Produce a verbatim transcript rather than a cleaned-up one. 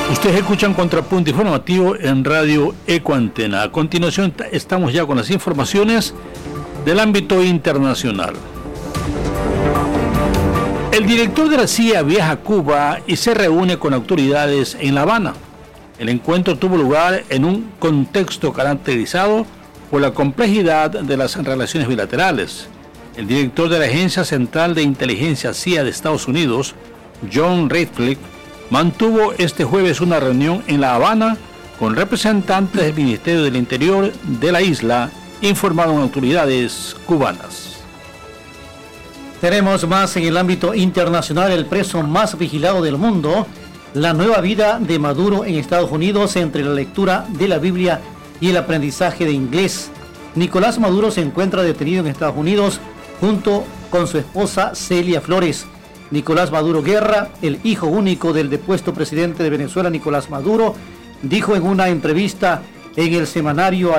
Ustedes escuchan Contrapunto Informativo en Radio Ecoantena. A continuación estamos ya con las informaciones del ámbito internacional. El director de la C I A viaja a Cuba y se reúne con autoridades en La Habana. El encuentro tuvo lugar en un contexto caracterizado por la complejidad de las relaciones bilaterales. El director de la Agencia Central de Inteligencia C I A de Estados Unidos, John Ratcliffe, mantuvo este jueves una reunión en La Habana con representantes del Ministerio del Interior de la isla, informaron autoridades cubanas. Tenemos más en el ámbito internacional. El preso más vigilado del mundo, la nueva vida de Maduro en Estados Unidos entre la lectura de la Biblia y el aprendizaje de inglés. Nicolás Maduro se encuentra detenido en Estados Unidos junto con su esposa Celia Flores. Nicolás Maduro Guerra, el hijo único del depuesto presidente de Venezuela, Nicolás Maduro, dijo en una entrevista en el semanario